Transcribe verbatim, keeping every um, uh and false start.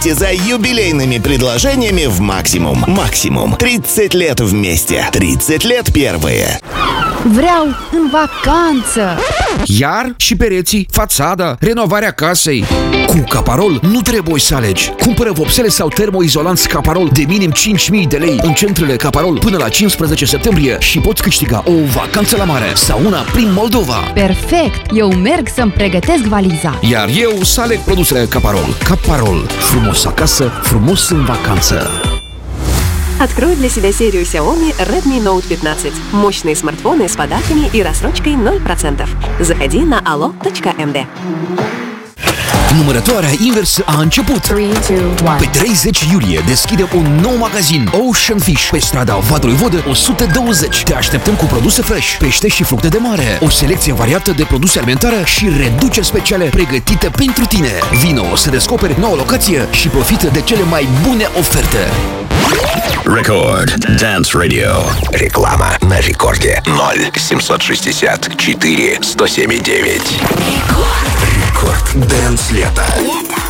За юбилейными предложениями в Maximum. Maximum. тридцать лет вместе. тридцать лет первые. Vreau în vacanță. Iar și pereții, fațada, renovarea casei. Cu Caparol nu trebuie să alegi. Cumpără vopsele sau termoizolanți Caparol de minim cinci mii de lei în centrele Caparol până la cincisprezece septembrie și poți câștiga o vacanță la mare sau una prin Moldova. Perfect! Eu merg să-mi pregătesc valiza. Iar eu să aleg produsele Caparol. Caparol. Frumos acasă, frumos în vacanță. Открой для себя серию Xiaomi Redmi Note пятнадцать. Мощные смартфоны с подарками и рассрочкой ноль процентов. Заходи на alo точка em de. Numărătoarea inversă a început. trei, doi, unu. Pe treizeci iulie deschide un nou magazin Ocean Fish pe strada Vadului Vodă o sută douăzeci. Te așteptăm cu produse fresh, pește și fructe de mare, o selecție variată de produse alimentare și reduceri speciale pregătite pentru tine. Vino să descoperi noua locație și profită de cele mai bune oferte. Record Dance Radio. Реклама на рекорде. ноль семьсот шестьдесят четыре сто семь девять. Рекорд. Рекорд Дэнс лето.